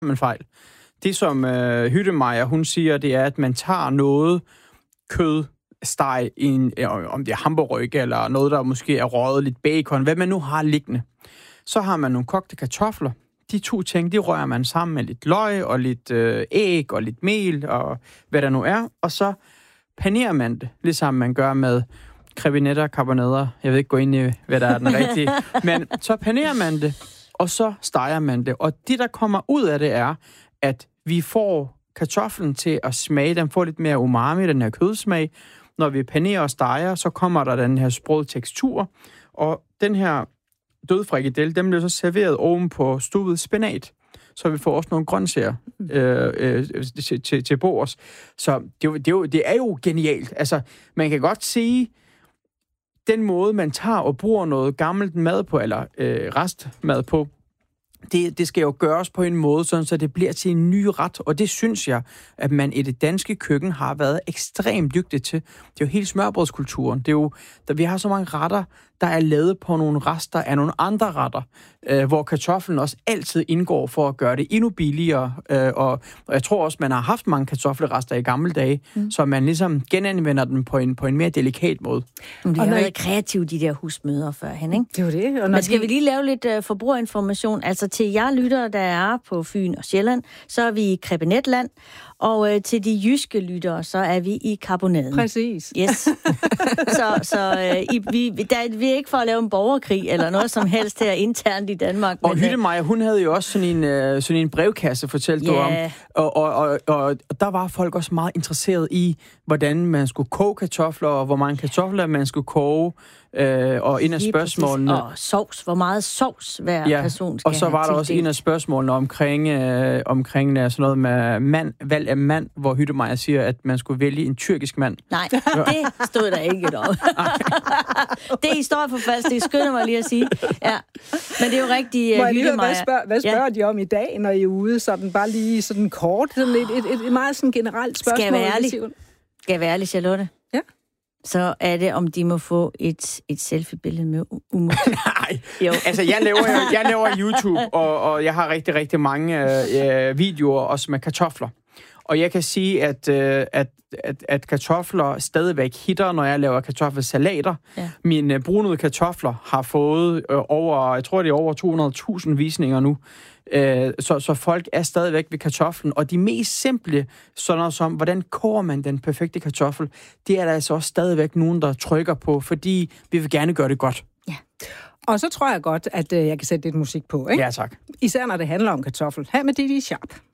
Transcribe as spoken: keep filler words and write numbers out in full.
en fejl. Det, som øh, Hyttemeier, hun siger, det er, at man tager noget kød, steg, en, om det er hamburgerryg, eller noget, der måske er røget, lidt bacon, hvad man nu har liggende. Så har man nogle kogte kartofler. De to ting, de rører man sammen med lidt løg, og lidt øh, æg, og lidt mel, og hvad der nu er. Og så panerer man det, ligesom man gør med krebinetter, karbonader. Jeg ved ikke gå ind i, hvad der er den rigtige. Men så panerer man det, og så steger man det. Og det, der kommer ud af det, er, at vi får kartoflen til at smage. Den får lidt mere umami, den her kødsmag. Når vi panerer og steger, så kommer der den her sprøde tekstur. Og den her død frikadelle, den bliver så serveret oven på stuvet spinat. Så vi får også nogle grøntsager øh, øh, til, til, til bords. Så det, det, er jo, det er jo genialt. Altså, man kan godt sige, den måde, man tager og bruger noget gammelt mad på, eller øh, restmad på, det, det skal jo gøres på en måde, sådan, så det bliver til en ny ret. Og det synes jeg, at man i det danske køkken har været ekstremt dygtig til. Det er jo hele smørbrødskulturen. Det er jo, der, vi har så mange retter, der er lavet på nogle rester af nogle andre retter, øh, hvor kartoflen også altid indgår for at gøre det endnu billigere. Øh, og, og jeg tror også, man har haft mange kartoffelrester i gamle dage, mm. så man ligesom genanvender den på en, på en mere delikat måde. Men de har været kreative, de der husmøder førhen, ikke? Det var det. Og Men skal de... vi lige lave lidt uh, forbrugerinformation? Altså til jer lyttere, der er på Fyn og Sjælland, så er vi i Krebinetland, og øh, til de jyske lyttere, så er vi i karbonaden. Præcis. Yes. så så øh, I, vi, der, vi er ikke for at lave en borgerkrig eller noget som helst her internt i Danmark. Og Hyttemeier, hun havde jo også sådan en, øh, sådan en brevkasse, fortalte yeah. du om. Og, og, og, og der var folk også meget interesseret i, hvordan man skulle koge kartofler, og hvor mange kartofler man skulle koge. Øh, og en af spørgsmålene... Og sovs. Hvor meget sovs hver ja, person skal have. Og så var der tildelt. også en af spørgsmålene omkring, øh, omkring sådan noget med mand, valg af mand, hvor Hyttemeier siger, at man skulle vælge en tyrkisk mand. Nej, det stod der ikke dog. Det er historieforfalsk, det skynder mig lige at sige. Ja. Men det er jo rigtigt, uh, Hyttemeier. Hvad spørger, hvad spørger ja. de om i dag, når I er ude? Sådan bare lige sådan kort, sådan et, et, et, et meget sådan generelt spørgsmål. Skal jeg være ærlig? Skal jeg være ærlig, Charlotte? Ja. Så er det, om de må få et, et selfie-billede med Umut. Nej, jo. Altså jeg laver, jeg laver YouTube, og, og jeg har rigtig, rigtig mange øh, videoer også med kartofler. Og jeg kan sige, at, øh, at, at, at kartofler stadigvæk hitter, når jeg laver kartoffelsalater. Ja. Mine brunede kartofler har fået øh, over, jeg tror det er over to hundrede tusind visninger nu. Øh, så, så folk er stadigvæk ved kartoflen. Og de mest simple, sådan noget som, hvordan koger man den perfekte kartoffel, det er der altså også stadigvæk nogen, der trykker på, fordi vi vil gerne gøre det godt. Ja. Og så tror jeg godt, at øh, jeg kan sætte lidt musik på, ikke? Ja, tak. Især når det handler om kartoffel. Her med Didi Sharp.